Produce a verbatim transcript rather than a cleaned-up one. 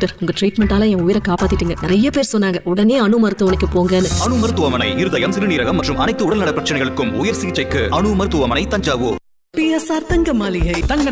Doctor, உங்க ட்ரீட்மெண்டால என் உயிரை காப்பாத்திட்டீங்க. நிறைய பேர் சொன்னாங்க உடனே அணு மருத்துவமனைக்கு போங்கன்னு. அணு மருத்துவமனை இருதயம், சிறுநீரகம் மற்றும் அனைத்து உடல்நல பிரச்சனைகளுக்கும் உயர் சிகிச்சைக்கு அணு மருத்துவமனை, தஞ்சாவூர். பி எஸ் ஆர் தங்க மாளிகை. தங்க